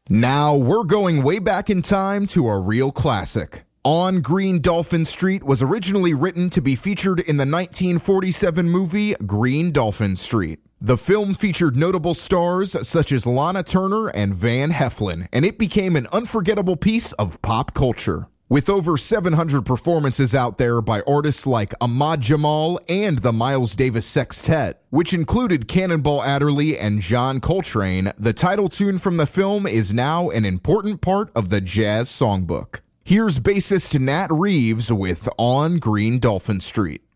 Now we're going way back in time to a real classic. On Green Dolphin Street was originally written to be featured in the 1947 movie Green Dolphin Street. The film featured notable stars such as Lana Turner and Van Heflin, and it became an unforgettable piece of pop culture. With over 700 performances out there by artists like Ahmad Jamal and the Miles Davis Sextet, which included Cannonball Adderley and John Coltrane, the title tune from the film is now an important part of the jazz songbook. Here's bassist Nat Reeves with On Green Dolphin Street.